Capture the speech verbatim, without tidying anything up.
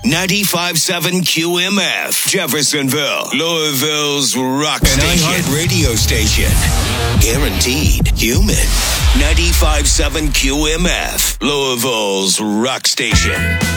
ninety-five point seven Q M F, Jeffersonville, Louisville's rock An station. iHeart radio station. Guaranteed human. ninety-five point seven Q M F, Louisville's rock station.